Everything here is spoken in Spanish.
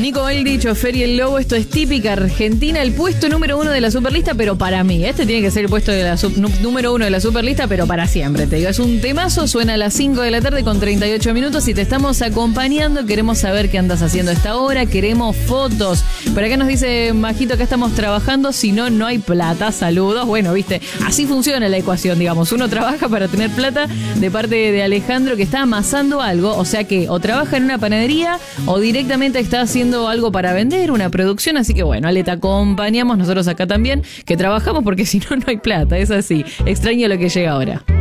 Nico Eldich, Chofer y el Lobo, esto es típica Argentina, el puesto número 1 de la Superlista, pero para mí. Este tiene que ser el puesto de la número 1 de la Superlista, pero para siempre. Te digo, es un temazo, suena a las 5 de la tarde con 38 minutos y te estamos acompañando. Queremos saber qué andas haciendo a esta hora, queremos fotos. Por acá nos dice Majito que estamos trabajando, si no, no hay plata. Saludos. Bueno, viste, así funciona la ecuación, digamos. Uno trabaja para tener plata, de parte de Alejandro, que está amasando algo, o sea que o trabaja en una panadería o directamente está haciendo algo para vender, una producción. Así que bueno, Ale, te acompañamos nosotros acá también, que trabajamos porque si no, no hay plata. Es así. Extraño lo que llega ahora.